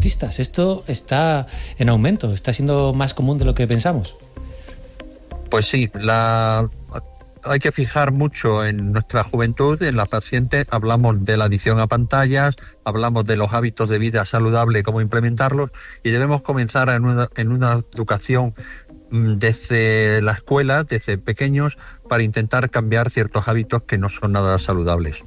deportistas. Esto está en aumento, está siendo más común de lo que pensamos. Pues sí, hay que fijar mucho en nuestra juventud, en la paciente. Hablamos de la adicción a pantallas, hablamos de los hábitos de vida saludable, cómo implementarlos, y debemos comenzar en una educación desde la escuela, desde pequeños, para intentar cambiar ciertos hábitos que no son nada saludables.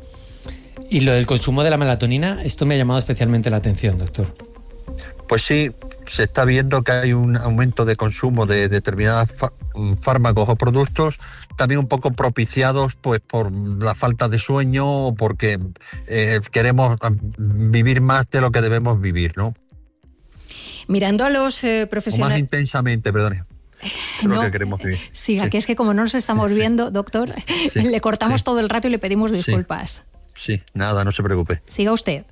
Y lo del consumo de la melatonina, esto me ha llamado especialmente la atención, doctor. Pues sí, se está viendo que hay un aumento de consumo de determinados fármacos o productos, también un poco propiciados pues por la falta de sueño o porque queremos vivir más de lo que debemos vivir, ¿no? Mirando a los profesionales... O más intensamente, perdón. Es lo que queremos vivir. Sí, aquí es que como no nos estamos viendo, doctor, le cortamos todo el rato y le pedimos disculpas. Sí, nada, no se preocupe. Siga usted.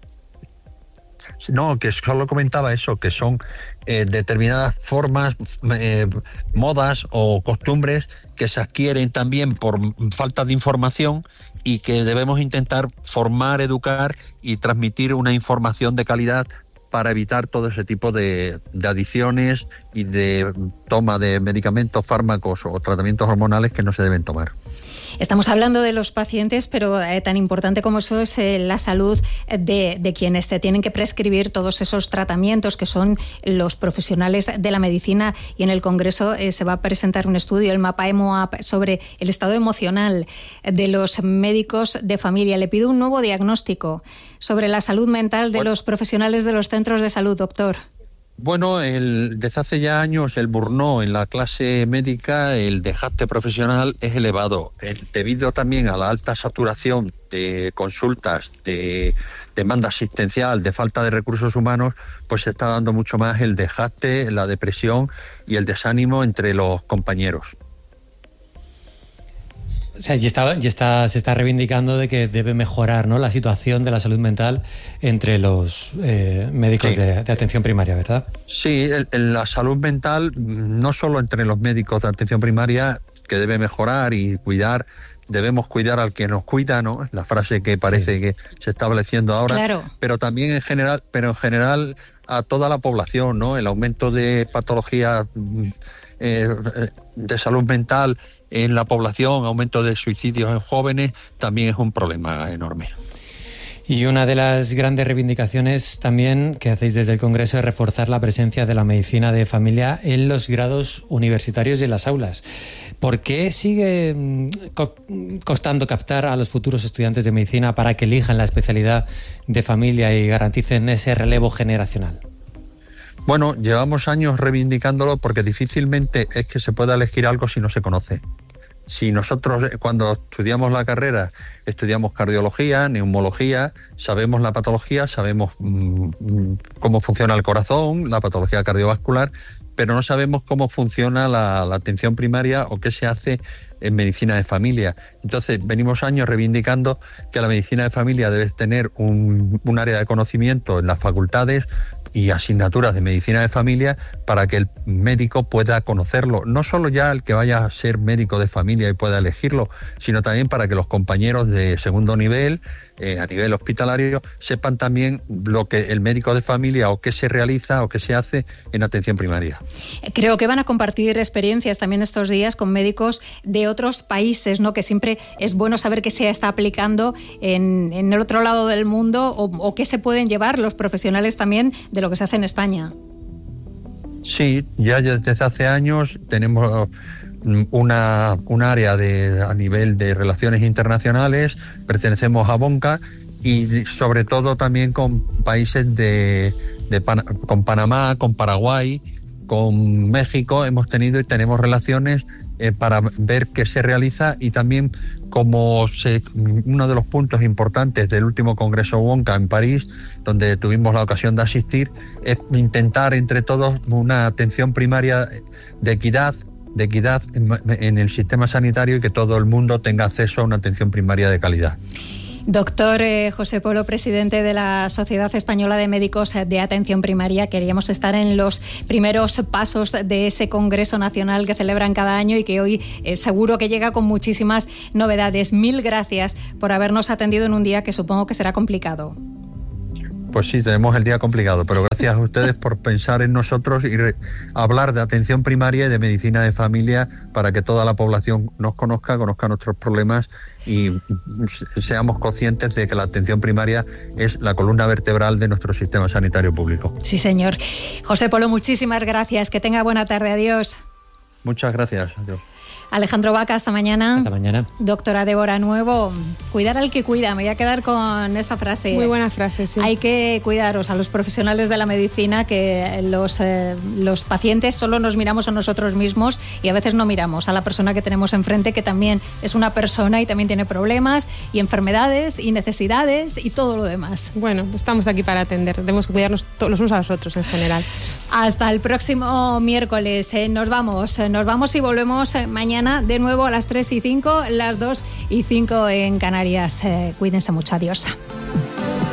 No, que solo comentaba eso, que son determinadas formas, modas o costumbres que se adquieren también por falta de información y que debemos intentar formar, educar y transmitir una información de calidad para evitar todo ese tipo de adicciones y de toma de medicamentos, fármacos o tratamientos hormonales que no se deben tomar. Estamos hablando de los pacientes, pero tan importante como eso es la salud de quienes te tienen que prescribir todos esos tratamientos, que son los profesionales de la medicina. Y en el Congreso se va a presentar un estudio, el MAPA-EMOAP, sobre el estado emocional de los médicos de familia. Le pido un nuevo diagnóstico sobre la salud mental de los profesionales de los centros de salud, doctor. Bueno, desde hace ya años el burnout en la clase médica, el desgaste profesional es elevado, debido también a la alta saturación de consultas, de demanda asistencial, de falta de recursos humanos, pues se está dando mucho más el desgaste, la depresión y el desánimo entre los compañeros. O sea, se está reivindicando de que debe mejorar, ¿no?, la situación de la salud mental entre los médicos de atención primaria, ¿verdad? Sí, la salud mental, no solo entre los médicos de atención primaria, que debe mejorar y cuidar, debemos cuidar al que nos cuida, ¿no? La frase que parece que se está estableciendo ahora, claro. Pero también en general a toda la población, ¿no? El aumento de patologías de salud mental en la población, aumento de suicidios en jóvenes, también es un problema enorme. Y una de las grandes reivindicaciones también que hacéis desde el Congreso es reforzar la presencia de la medicina de familia en los grados universitarios y en las aulas. ¿Por qué sigue costando captar a los futuros estudiantes de medicina para que elijan la especialidad de familia y garanticen ese relevo generacional? Bueno, llevamos años reivindicándolo porque difícilmente es que se pueda elegir algo si no se conoce. Si nosotros cuando estudiamos la carrera estudiamos cardiología, neumología, sabemos la patología, sabemos cómo funciona el corazón, la patología cardiovascular, pero no sabemos cómo funciona la atención primaria o qué se hace en medicina de familia. Entonces, venimos años reivindicando que la medicina de familia debe tener un área de conocimiento en las facultades y asignaturas de medicina de familia para que el médico pueda conocerlo, no solo ya el que vaya a ser médico de familia y pueda elegirlo, sino también para que los compañeros de segundo nivel, a nivel hospitalario, sepan también lo que el médico de familia o qué se realiza o qué se hace en atención primaria. Creo que van a compartir experiencias también estos días con médicos de otros países, ¿no? Que siempre es bueno saber qué se está aplicando en el otro lado del mundo o qué se pueden llevar los profesionales también de lo que se hace en España. Sí, ya desde hace años tenemos un área a nivel de relaciones internacionales, pertenecemos a BONCA y sobre todo también con países con Panamá, con Paraguay, con México hemos tenido y tenemos relaciones para ver qué se realiza y también uno de los puntos importantes del último Congreso BONCA en París, donde tuvimos la ocasión de asistir, es intentar entre todos una atención primaria de equidad en el sistema sanitario y que todo el mundo tenga acceso a una atención primaria de calidad. Doctor José Polo, presidente de la Sociedad Española de Médicos de Atención Primaria, queríamos estar en los primeros pasos de ese Congreso Nacional que celebran cada año y que hoy seguro que llega con muchísimas novedades. Mil gracias por habernos atendido en un día que supongo que será complicado. Pues sí, tenemos el día complicado, pero gracias a ustedes por pensar en nosotros y hablar de atención primaria y de medicina de familia para que toda la población nos conozca nuestros problemas y seamos conscientes de que la atención primaria es la columna vertebral de nuestro sistema sanitario público. Sí, señor. José Polo, muchísimas gracias. Que tenga buena tarde. Adiós. Muchas gracias. Adiós. Alejandro Vaca, hasta mañana. Hasta mañana. Doctora Débora Nuevo, cuidar al que cuida. Me voy a quedar con esa frase. Muy buena frase, sí. Hay que cuidaros a los profesionales de la medicina, que los pacientes solo nos miramos a nosotros mismos y a veces no miramos a la persona que tenemos enfrente, que también es una persona y también tiene problemas y enfermedades y necesidades y todo lo demás. Bueno, estamos aquí para atender. Debemos cuidarnos los unos a los otros en general. Hasta el próximo miércoles. Nos vamos y volvemos mañana de nuevo a las 3:05, las 2:05 en Canarias. Cuídense mucho. Adiós.